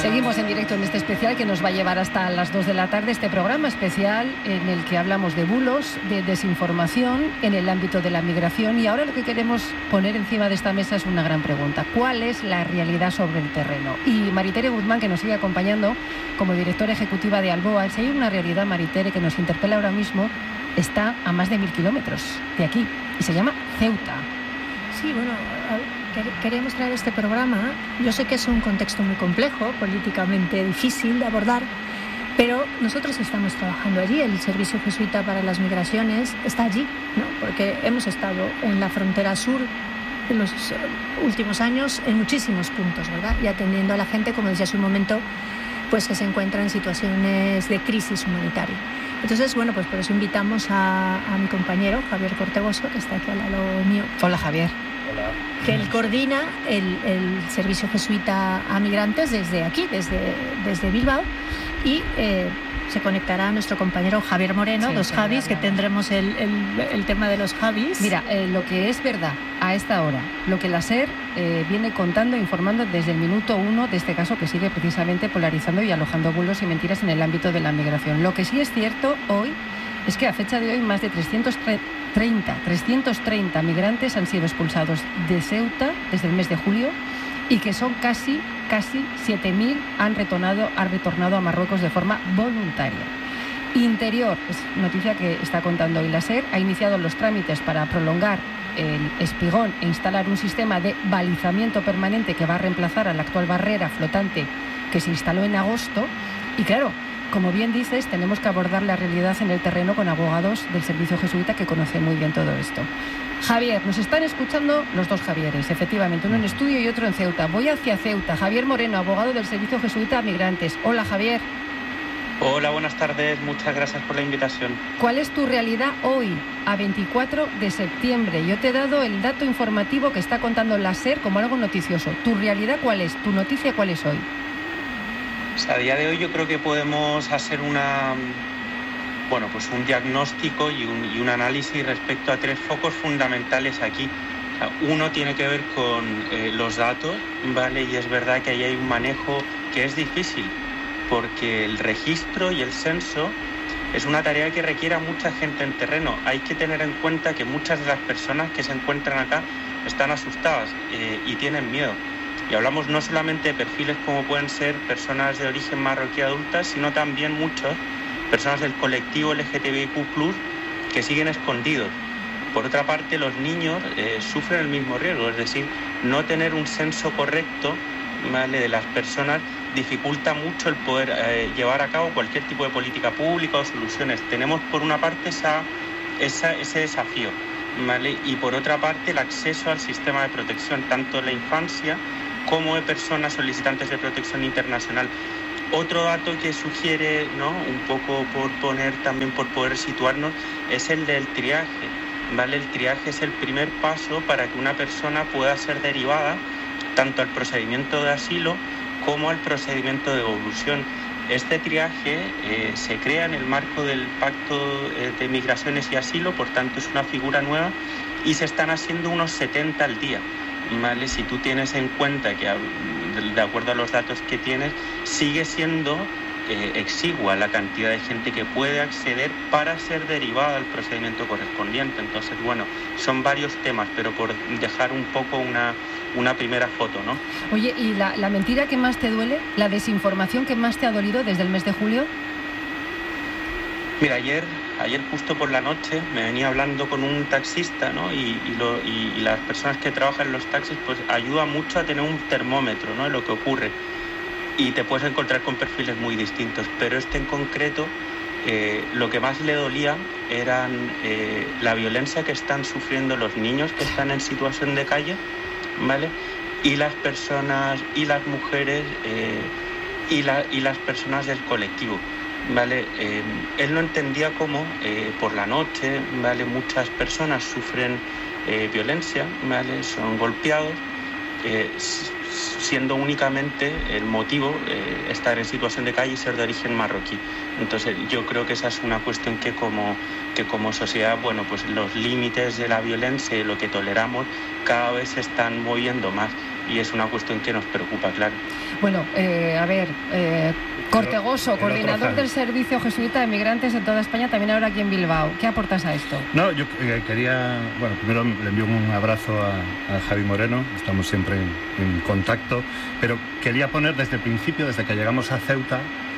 Seguimos en directo en este especial que nos va a llevar hasta las 2 de la tarde, este programa especial en el que hablamos de bulos, de desinformación en el ámbito de la migración, y ahora lo que queremos poner encima de esta mesa es una gran pregunta: ¿cuál es la realidad sobre el terreno? Y Maritere Guzmán, que nos sigue acompañando como directora ejecutiva de Alboa, si hay una realidad, Maritere, que nos interpela ahora mismo, está a más de 1000 kilómetros de aquí y se llama Ceuta. Sí, bueno, queremos traer este programa. Yo sé que es un contexto muy complejo, políticamente difícil de abordar, pero nosotros estamos trabajando allí. El Servicio Jesuita para las Migraciones está allí, ¿no? Porque hemos estado en la frontera sur en los últimos años en muchísimos puntos, ¿verdad? Y atendiendo a la gente, como decía hace un momento, pues que se encuentra en situaciones de crisis humanitaria. Entonces, bueno, pues por eso invitamos a mi compañero Javier Cortegoso, que está aquí al lado mío. Hola, Javier. Hola. Que él coordina el Servicio Jesuita a Migrantes desde aquí, desde Bilbao, y se conectará a nuestro compañero Javier Moreno, sí, dos Javis, que tendremos el tema de los Javis. Mira, lo que es verdad a esta hora, lo que la SER viene contando, informando desde el minuto 1 de este caso, que sigue precisamente polarizando y alojando bulos y mentiras en el ámbito de la migración. Lo que sí es cierto hoy es que a fecha de hoy más de 330 migrantes han sido expulsados de Ceuta desde el mes de julio, y que son casi 7.000 han retornado a Marruecos de forma voluntaria. Interior, es noticia que está contando hoy la SER, ha iniciado los trámites para prolongar el espigón e instalar un sistema de balizamiento permanente que va a reemplazar a la actual barrera flotante que se instaló en agosto. Y claro, como bien dices, tenemos que abordar la realidad en el terreno con abogados del Servicio Jesuita que conocen muy bien todo esto. Javier, nos están escuchando los dos Javieres, efectivamente, uno en estudio y otro en Ceuta. Voy hacia Ceuta. Javier Moreno, abogado del Servicio Jesuita a Migrantes. Hola, Javier. Hola, buenas tardes. Muchas gracias por la invitación. ¿Cuál es tu realidad hoy, a 24 de septiembre? Yo te he dado el dato informativo que está contando la SER como algo noticioso. ¿Tu realidad cuál es? ¿Tu noticia cuál es hoy? Pues a día de hoy yo creo que podemos hacer un diagnóstico y un análisis respecto a tres focos fundamentales aquí. O sea, uno tiene que ver con los datos, ¿vale? Y es verdad que ahí hay un manejo que es difícil, porque el registro y el censo es una tarea que requiere a mucha gente en terreno. Hay que tener en cuenta que muchas de las personas que se encuentran acá están asustadas y tienen miedo. Y hablamos no solamente de perfiles como pueden ser personas de origen marroquí adultas, sino también muchas personas del colectivo LGTBIQ+, que siguen escondidos. Por otra parte, los niños sufren el mismo riesgo, es decir, no tener un censo correcto, ¿vale?, de las personas dificulta mucho el poder llevar a cabo cualquier tipo de política pública o soluciones. Tenemos por una parte ese desafío, ¿vale?, y por otra parte el acceso al sistema de protección, tanto de la infancia como de personas solicitantes de protección internacional. Otro dato que sugiere, ¿no?, un poco por poder situarnos, es el del triaje, ¿vale? El triaje es el primer paso para que una persona pueda ser derivada tanto al procedimiento de asilo como al procedimiento de devolución. Este triaje se crea en el marco del Pacto de Migraciones y Asilo, por tanto es una figura nueva y se están haciendo unos 70 al día. ¿Vale? Si tú tienes en cuenta que, de acuerdo a los datos que tienes, sigue siendo exigua la cantidad de gente que puede acceder para ser derivada al procedimiento correspondiente. Entonces, bueno, son varios temas, pero por dejar un poco una primera foto, ¿no? Oye, ¿y la mentira que más te duele, la desinformación que más te ha dolido desde el mes de julio? Mira, ayer justo por la noche me venía hablando con un taxista, ¿no? Y las personas que trabajan en los taxis pues ayuda mucho a tener un termómetro, ¿no?, de lo que ocurre. Y te puedes encontrar con perfiles muy distintos, pero este en concreto, lo que más le dolía eran la violencia que están sufriendo los niños que están en situación de calle, ¿vale?, y las personas y las mujeres y las personas del colectivo. ¿Vale? Él no entendía cómo por la noche, ¿vale?, muchas personas sufren violencia, ¿vale?, son golpeados, siendo únicamente el motivo estar en situación de calle y ser de origen marroquí. Entonces yo creo que esa es una cuestión que como sociedad, bueno, pues los límites de la violencia y lo que toleramos cada vez se están moviendo más. y es una cuestión que nos preocupa, claro. Bueno, a ver, Cortegoso, coordinador del Servicio Jesuita de Migrantes en toda España, también ahora aquí en Bilbao. ¿Qué aportas a esto? No, yo quería, bueno, primero le envío un abrazo a Javi Moreno, estamos siempre en contacto, pero quería poner desde el principio, desde que llegamos a Ceuta,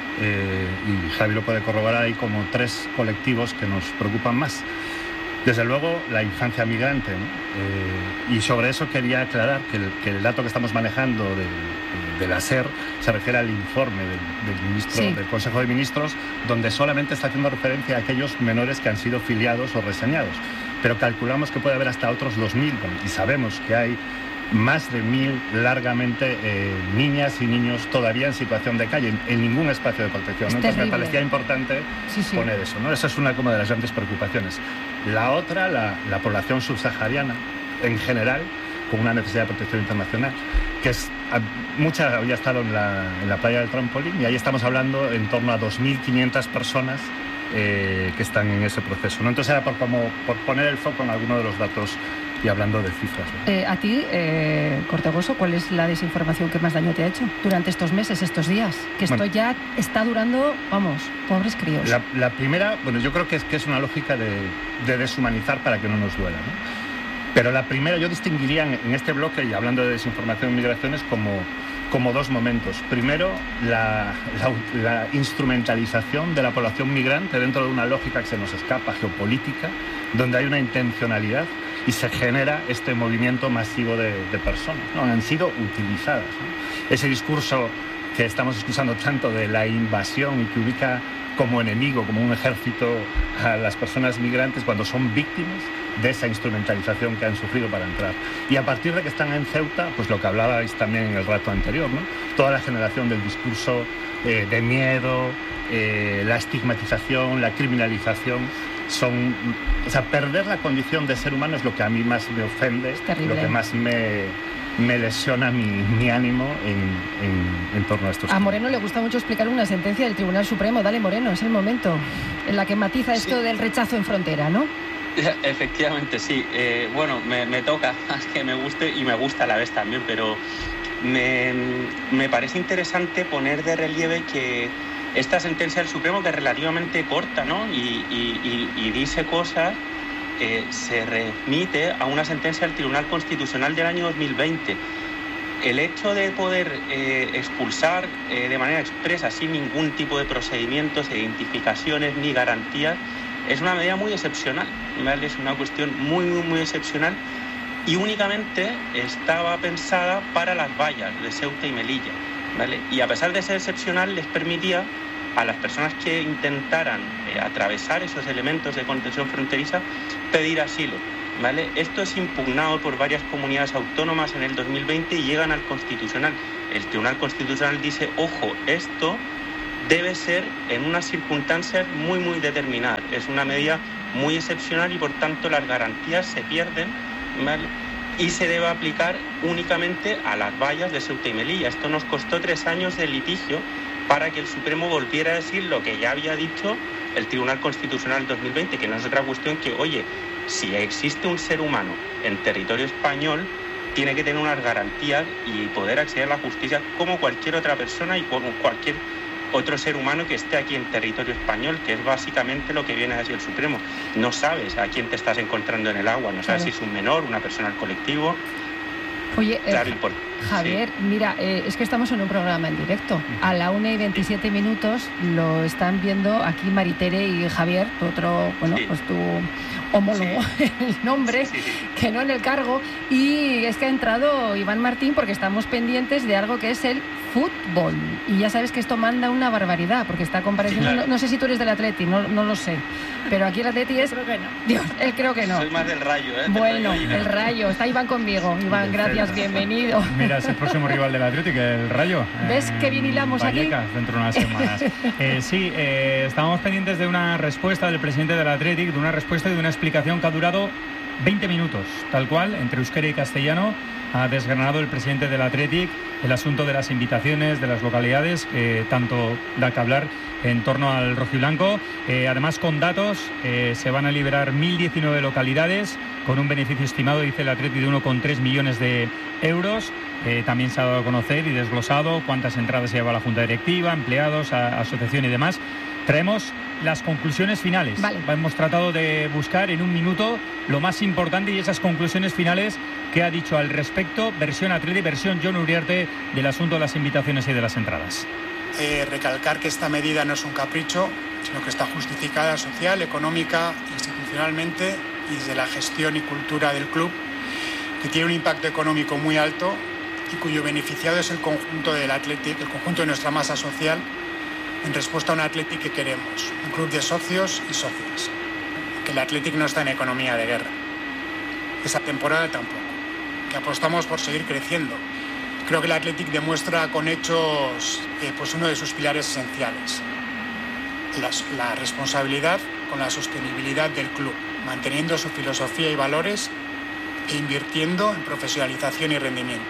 y Javi lo puede corroborar, hay como 3 colectivos que nos preocupan más. Desde luego, la infancia migrante, ¿no? Y sobre eso quería aclarar que el dato que estamos manejando de la SER se refiere al informe del ministro, sí, del Consejo de Ministros, donde solamente está haciendo referencia a aquellos menores que han sido filiados o reseñados. Pero calculamos que puede haber hasta otros 2.000, y sabemos que hay más de 1.000 largamente niñas y niños todavía en situación de calle, en ningún espacio de protección, ¿no? Entonces me parecía importante poner eso, ¿no? Esa es una como de las grandes preocupaciones. La otra, la población subsahariana en general, con una necesidad de protección internacional, que es mucha, había estado en la playa del Trampolín, y ahí estamos hablando en torno a 2.500 personas que están en ese proceso, ¿no? Entonces era por poner el foco en alguno de los datos y hablando de cifras, ¿no? A ti, Cortegoso, ¿cuál es la desinformación que más daño te ha hecho durante estos meses, estos días? Que esto ya está durando, vamos, pobres críos. La primera, bueno, yo creo que es una lógica de deshumanizar para que no nos duela, ¿no? Pero la primera yo distinguiría en este bloque, y hablando de desinformación y migraciones, como 2 momentos. Primero, la instrumentalización de la población migrante dentro de una lógica que se nos escapa, geopolítica, donde hay una intencionalidad y se genera este movimiento masivo de personas, ¿no? Han sido utilizadas, ¿no? Ese discurso que estamos escuchando tanto de la invasión y que ubica como enemigo, como un ejército a las personas migrantes cuando son víctimas de esa instrumentalización que han sufrido para entrar. Y a partir de que están en Ceuta, pues lo que hablabais también en el rato anterior, ¿no? Toda la generación del discurso de miedo, la estigmatización, la criminalización, o sea, perder la condición de ser humano es lo que a mí más me ofende, lo que más me lesiona mi ánimo en torno a estos temas. A Moreno le gusta mucho explicar una sentencia del Tribunal Supremo. Dale, Moreno, es el momento en la que matiza esto del rechazo en frontera, ¿no? Efectivamente, sí. Bueno, me toca más que me guste, y me gusta a la vez también, pero me parece interesante poner de relieve que esta sentencia del Supremo, que es relativamente corta, ¿no? y dice cosas, se remite a una sentencia del Tribunal Constitucional del año 2020. El hecho de poder expulsar de manera expresa, sin ningún tipo de procedimientos, identificaciones ni garantías, es una medida muy excepcional, ¿vale? Es una cuestión muy, muy, muy excepcional, y únicamente estaba pensada para las vallas de Ceuta y Melilla, ¿vale? Y a pesar de ser excepcional, les permitía a las personas que intentaran atravesar esos elementos de contención fronteriza pedir asilo, ¿vale? Esto es impugnado por varias comunidades autónomas en el 2020 y llegan al Constitucional. El Tribunal Constitucional dice, ojo, esto debe ser en unas circunstancias muy, muy determinadas. Es una medida muy excepcional y por tanto las garantías se pierden, ¿vale? Y se debe aplicar únicamente a las vallas de Ceuta y Melilla. Esto nos costó 3 años de litigio para que el Supremo volviera a decir lo que ya había dicho el Tribunal Constitucional 2020, que no es otra cuestión que, oye, si existe un ser humano en territorio español, tiene que tener unas garantías y poder acceder a la justicia como cualquier otra persona y como cualquier otro ser humano que esté aquí en territorio español, que es básicamente lo que viene a decir el Supremo. No sabes a quién te estás encontrando en el agua, no sabes si es un menor, una persona del colectivo. Oye, claro, Javier, sí. Mira, es que estamos en un programa en directo. A la 1:27 lo están viendo aquí Maritere y Javier, tu otro, bueno, pues tu homólogo, el nombre, que no en el cargo. Y es que ha entrado Iván Martín porque estamos pendientes de algo que es el fútbol. Y ya sabes que esto manda una barbaridad, porque está compareciendo. Claro. No sé si tú eres del Atleti, no lo sé. Pero aquí el Atleti es... Creo que no. Dios, él creo que no. Soy más del Rayo, ¿eh? Bueno, el Rayo. Está Iván conmigo. Iván, gracias, bienvenido. Mira, es el próximo rival del Atlético, el Rayo. ¿Ves qué bien hilamos Vallecas, aquí? Dentro de unas semanas. Estábamos pendientes de una respuesta del presidente del Atlético, de una respuesta y de una explicación que ha durado 20 minutos, tal cual, entre euskera y castellano. Ha desgranado el presidente del Athletic el asunto de las invitaciones de las localidades, que tanto da que hablar en torno al rojiblanco. Además, con datos, se van a liberar 1.019 localidades con un beneficio estimado, dice el Athletic, de 1,3 millones de euros. También se ha dado a conocer y desglosado cuántas entradas se lleva la Junta Directiva, empleados, asociación y demás. Traemos las conclusiones finales. Vale. Hemos tratado de buscar en un minuto lo más importante y esas conclusiones finales que ha dicho al respecto versión Athletic, versión Jon Uriarte, del asunto de las invitaciones y de las entradas. Recalcar que esta medida no es un capricho, sino que está justificada social, económica, institucionalmente y desde la gestión y cultura del club, que tiene un impacto económico muy alto y cuyo beneficiado es el conjunto del Athletic, el conjunto de nuestra masa social, en respuesta a un Athletic que queremos, un club de socios y socias. Que el Athletic no está en economía de guerra. Esa temporada tampoco. Que apostamos por seguir creciendo. Creo que el Athletic demuestra con hechos pues uno de sus pilares esenciales. La responsabilidad con la sostenibilidad del club, manteniendo su filosofía y valores e invirtiendo en profesionalización y rendimiento.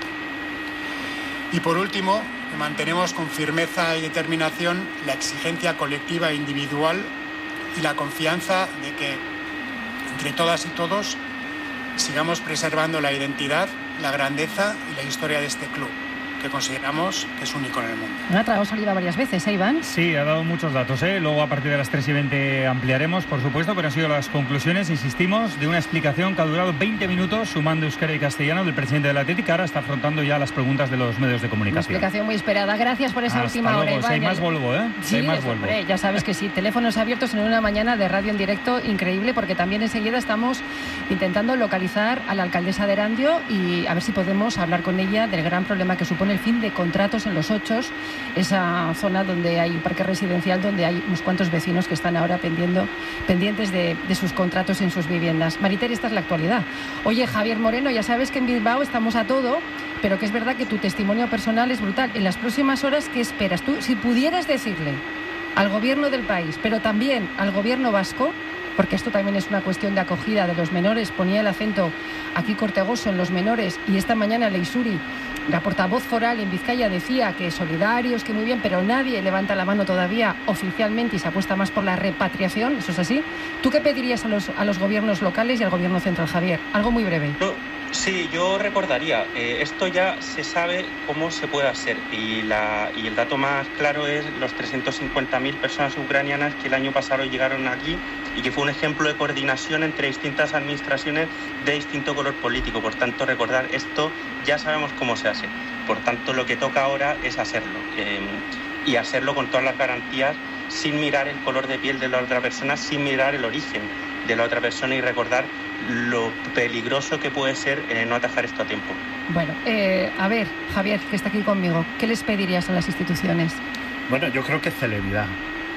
Y por último, mantenemos con firmeza y determinación la exigencia colectiva e individual y la confianza de que entre todas y todos sigamos preservando la identidad, la grandeza y la historia de este club, que consideramos que es único en el mundo. Ha traído saliva varias veces, Iván. Sí, ha dado muchos datos, ¿eh? Luego a partir de las 3:20 ampliaremos, por supuesto, pero han sido las conclusiones, insistimos, de una explicación que ha durado 20 minutos, sumando euskera y castellano, del presidente de la Athletic, que ahora está afrontando ya las preguntas de los medios de comunicación. Una explicación muy esperada. Gracias por esa Hasta última luego. hora, Iván. Si hay más, vuelvo, ¿eh? Sí, si hay más, vuelvo. Hombre, ya sabes que sí. Teléfonos abiertos en una mañana de radio en directo increíble, porque también enseguida estamos intentando localizar a la alcaldesa de Erandio y a ver si podemos hablar con ella del gran problema que supone el fin de contratos en Los Ochos, esa zona donde hay un parque residencial, donde hay unos cuantos vecinos que están ahora pendientes de sus contratos en sus viviendas. Maritere, esta es la actualidad. Oye, Javier Moreno, ya sabes que en Bilbao estamos a todo, pero que es verdad que tu testimonio personal es brutal. En las próximas horas, ¿qué esperas tú? Si pudieras decirle al gobierno del país, pero también al gobierno vasco, porque esto también es una cuestión de acogida de los menores, ponía el acento aquí Cortegoso en los menores, y esta mañana Leisuri, la portavoz foral en Vizcaya, decía que solidarios, que muy bien, pero nadie levanta la mano todavía oficialmente y se apuesta más por la repatriación, ¿eso es así? ¿Tú qué pedirías a los gobiernos locales y al gobierno central, Javier? Algo muy breve. Sí, yo recordaría, esto ya se sabe cómo se puede hacer y el dato más claro es los 350.000 personas ucranianas que el año pasado llegaron aquí y que fue un ejemplo de coordinación entre distintas administraciones de distinto color político. Por tanto, recordar esto ya sabemos cómo se hace. Por tanto, lo que toca ahora es hacerlo y hacerlo con todas las garantías, sin mirar el color de piel de la otra persona, sin mirar el origen de la otra persona y recordar lo peligroso que puede ser no atajar esto a tiempo. Bueno, a ver, Javier, que está aquí conmigo, ¿qué les pedirías a las instituciones? Bueno, yo creo que celeridad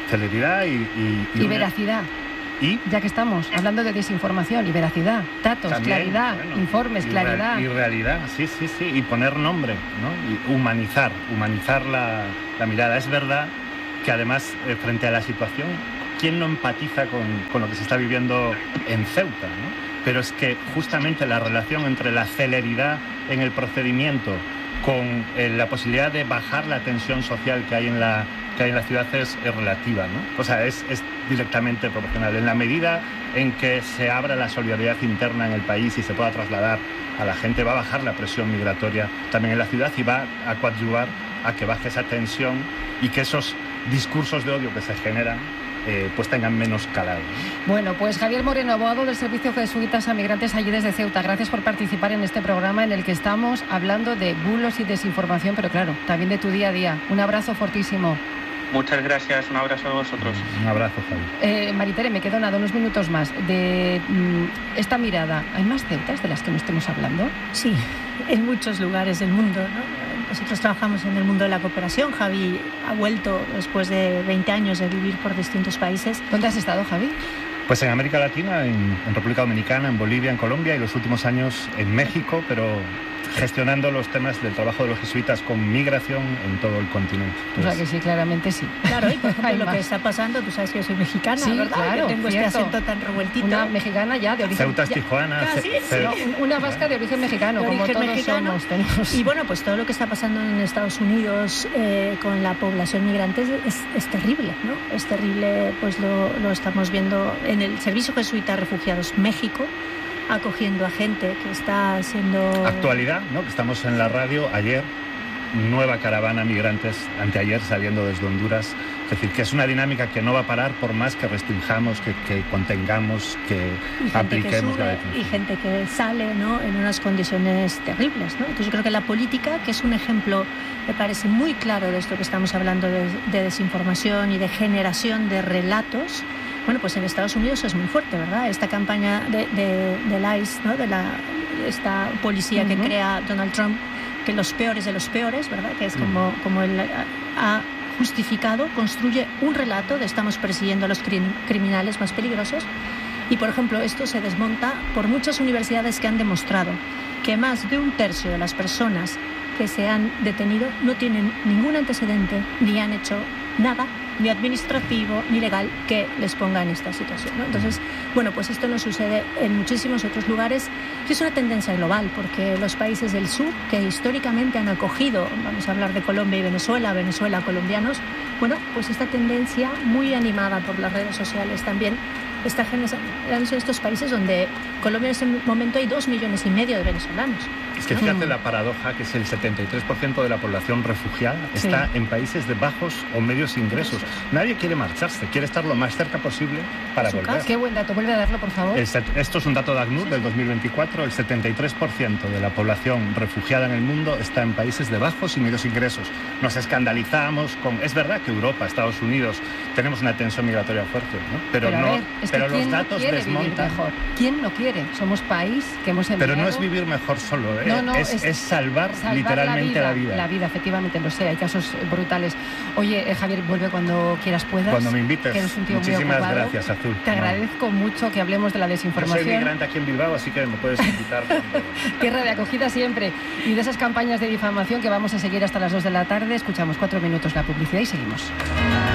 y veracidad. ¿Y? Ya que estamos hablando de desinformación y veracidad, datos, también, claridad, bueno, informes, claridad. Y realidad, sí, y poner nombre, ¿no? Y humanizar la mirada. Es verdad que además, frente a la situación, ¿quién no empatiza con lo que se está viviendo en Ceuta, ¿no? Pero es que justamente la relación entre la celeridad en el procedimiento con la posibilidad de bajar la tensión social que hay en la ciudad es relativa, ¿no? O sea, es directamente proporcional. En la medida en que se abra la solidaridad interna en el país y se pueda trasladar a la gente, va a bajar la presión migratoria también en la ciudad y va a coadyuvar a que baje esa tensión y que esos discursos de odio que se generan pues tengan menos calado. Bueno, pues Javier Moreno, abogado del Servicio Jesuitas a Migrantes allí desde Ceuta, gracias por participar en este programa en el que estamos hablando de bulos y desinformación, pero claro, también de tu día a día. Un abrazo fortísimo. Muchas gracias, un abrazo a vosotros. Un abrazo, Javier. Maritere, me quedo unos minutos más de esta mirada. ¿Hay más Ceutas de las que no estemos hablando? Sí, en muchos lugares del mundo, ¿no? Nosotros trabajamos en el mundo de la cooperación. Javi ha vuelto después de 20 años de vivir por distintos países. ¿Dónde has estado, Javi? Pues en América Latina, en República Dominicana, en Bolivia, en Colombia y los últimos años en México, pero gestionando los temas del trabajo de los jesuitas con migración en todo el continente. Pues, o sea que sí, claramente sí. Claro, y por ejemplo lo que está pasando, tú sabes que yo soy mexicana, sí, ¿verdad? Claro, que tengo cierto. Este acento tan revueltito. Una mexicana ya de origen... Ceuta, Tijuana... una vasca de origen mexicano, como todos mexicano. Tenemos. Y bueno, pues todo lo que está pasando en Estados Unidos con la población migrante es terrible, ¿no? Es terrible, pues lo estamos viendo en el Servicio Jesuita Refugiados México. acogiendo a gente que está siendo... Actualidad, ¿no? Que estamos en la radio ayer, nueva caravana migrantes, anteayer saliendo desde Honduras. Es decir, que es una dinámica que no va a parar por más que restringamos, que contengamos, que apliquemos la detención. Y gente que sale, ¿no?, en unas condiciones terribles, ¿no? Entonces yo creo que la política, que es un ejemplo, me parece muy claro de esto que estamos hablando de desinformación y de generación de relatos. Bueno, pues en Estados Unidos es muy fuerte, ¿verdad? Esta campaña del ICE, ¿no?, esta policía que crea Donald Trump, que los peores de los peores, ¿verdad?, que es como él ha justificado, construye un relato de estamos persiguiendo a los criminales más peligrosos. Y, por ejemplo, esto se desmonta por muchas universidades que han demostrado que más de un tercio de las personas que se han detenido no tienen ningún antecedente ni han hecho nada, ni administrativo, ni legal, que les ponga en esta situación, ¿no? Entonces, bueno, pues esto nos sucede en muchísimos otros lugares y es una tendencia global, porque los países del sur, que históricamente han acogido, vamos a hablar de Colombia y Venezuela, colombianos, bueno, pues esta tendencia muy animada por las redes sociales también está generándose en estos países donde Colombia en este momento hay 2,5 millones de venezolanos. Es que fíjate la paradoja, que es el 73% de la población refugiada está en países de bajos o medios ingresos. Nadie quiere marcharse, quiere estar lo más cerca posible para volver. Qué buen dato, vuelve a darlo, por favor. Esto es un dato de ACNUR del 2024. El 73% de la población refugiada en el mundo está en países de bajos y medios ingresos. Nos escandalizamos con... Es verdad que Europa, Estados Unidos, tenemos una tensión migratoria fuerte, ¿no? Pero los datos desmontan. ¿Quién no quiere? Somos país que hemos enviado... Pero no es vivir mejor solo, ¿eh? No, es salvar literalmente la vida. La vida, efectivamente, lo sé, hay casos brutales. Oye, Javier, vuelve cuando quieras, puedas. Cuando me invites. Que eres un tío Muchísimas muy ocupado. Gracias, Azul. Te agradezco mucho que hablemos de la desinformación. Yo soy migrante aquí en Bilbao, así que me puedes invitar. Tierra de acogida siempre. Y de esas campañas de difamación que vamos a seguir hasta las 2 de la tarde, escuchamos 4 minutos la publicidad y seguimos.